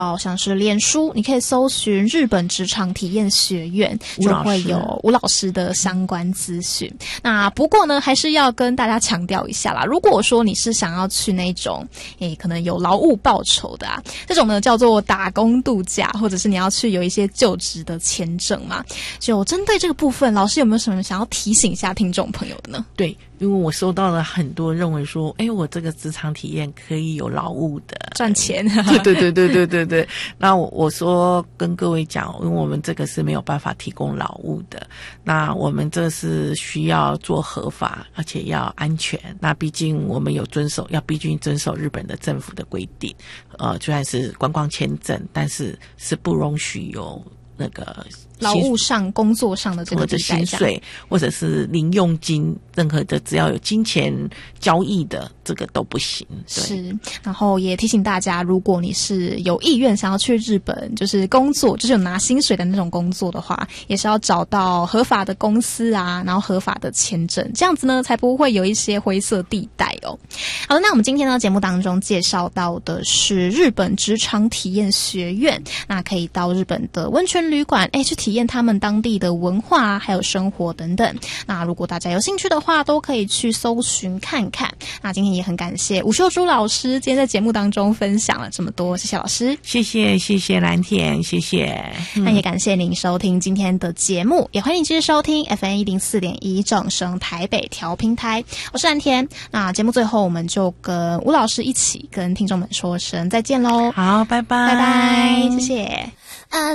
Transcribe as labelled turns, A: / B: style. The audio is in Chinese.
A: 像是脸书，你可以搜寻日本职场体验学院，就会有吴老师的相关资讯。那不过呢，还是要跟大家强调一下啦，如果说你是想要去那种可能有劳务报酬的这种呢叫做打工度假，或者是你要去有一些就职的签证嘛，就针对这个部分，老师有没有什么想要提醒一下听众朋友的呢？
B: 对，因为我收到了很多认为说我这个职场体验可以有劳务的
A: 赚钱
B: 对，那我说跟各位讲，因为我们这个是没有办法提供劳务的，那我们这是需要做合法而且要安全，那毕竟我们有必须遵守日本的政府的规定，虽然是观光签证，但是不容许有那个
A: 劳务上工作上的这个
B: 薪水或者是零用金，任何的只要有金钱交易的这个都不行。对，
A: 是，然后也提醒大家，如果你是有意愿想要去日本就是工作，就是有拿薪水的那种工作的话，也是要找到合法的公司然后合法的签证，这样子呢才不会有一些灰色地带哦。好的，那我们今天呢节目当中介绍到的是日本职场体验学院，那可以到日本的温泉旅馆去体验他们当地的文化还有生活等等。那如果大家有兴趣的话，都可以去搜寻看看。那今天也很感谢吴秀珠老师今天在节目当中分享了这么多，谢谢老师。
B: 谢谢蓝田，谢谢。
A: 那也感谢您收听今天的节目，也欢迎继续收听 FM104.1 正声台北调频台，我是蓝田。那节目最后我们就跟吴老师一起跟听众们说声再见咯。
B: 好，拜拜，
A: 拜拜，谢谢。